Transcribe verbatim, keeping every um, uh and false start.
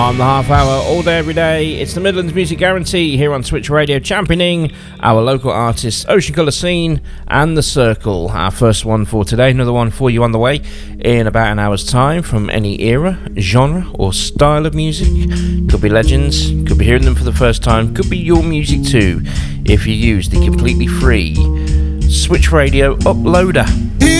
On the half hour, all day, every day, it's the Midlands Music Guarantee here on Switch Radio, championing our local artists, Ocean Colour Scene and The Circle. Our first one for today, another one for you on the way in about an hour's time from any era, genre or style of music. Could be legends, could be hearing them for the first time, could be your music too, if you use the completely free Switch Radio Uploader.